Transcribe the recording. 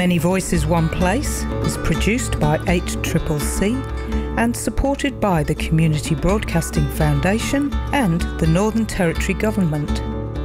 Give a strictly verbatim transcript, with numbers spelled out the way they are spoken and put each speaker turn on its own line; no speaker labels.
Many Voices One Place is produced by eight C C C and supported by the Community Broadcasting Foundation and the Northern Territory Government.